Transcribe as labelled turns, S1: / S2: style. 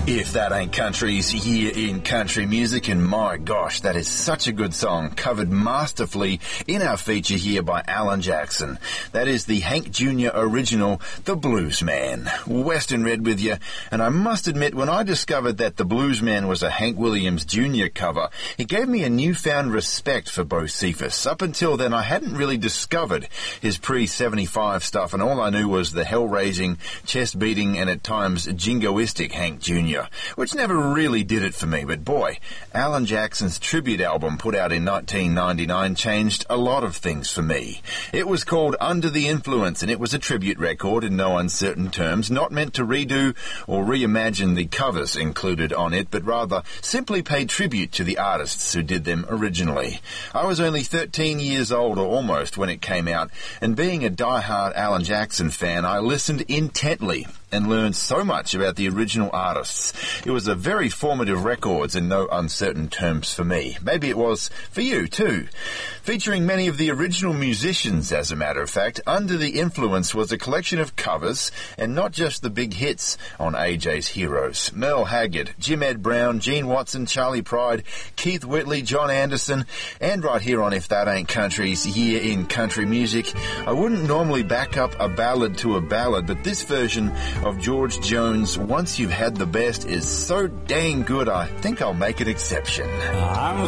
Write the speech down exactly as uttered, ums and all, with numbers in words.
S1: If That Ain't Country's here in country music, and my gosh, that is such a good song, covered masterfully in our feature here by Alan Jackson. That is the Hank Junior original, The Blues Man. Western Red with you, and I must admit, when I discovered that The Blues Man was a Hank Williams Junior cover, it gave me a newfound respect for Bo Cephas. Up until then, I hadn't really discovered his pre seventy-five stuff, and all I knew was the hell-raising, chest-beating, and at times jingoistic Hank Junior, which never really did it for me. But boy, Alan Jackson's tribute album put out in nineteen ninety-nine changed a lot of things for me. It was called Under the Influence, and it was a tribute record in no uncertain terms, not meant to redo or reimagine the covers included on it, but rather simply pay tribute to the artists who did them originally. I was only thirteen years old, or almost, when it came out, and being a die-hard Alan Jackson fan, I listened intently and learned so much about the original artists. It was a very formative records in no uncertain terms for me. Maybe it was for you too. Featuring many of the original musicians, as a matter of fact, Under the Influence was a collection of covers and not just the big hits on A J's heroes. Merle Haggard, Jim Ed Brown, Gene Watson, Charlie Pride, Keith Whitley, John Anderson, and right here on If That Ain't Country's here in country music. I wouldn't normally back up a ballad to a ballad, but this version of George Jones' Once You've Had the Best is so dang good, I think I'll make an exception.
S2: I'm